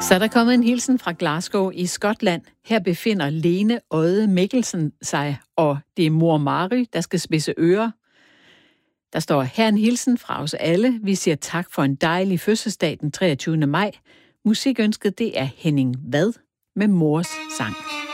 Så er der kommet en hilsen fra Glasgow i Skotland. Her befinder Lene Odde Mikkelsen sig, og det er mor Mary, der skal spidse ører. Der står her en hilsen fra os alle. Vi siger tak for en dejlig fødselsdag den 23. maj. Musikønsket, det er Henning Vad med mors sang.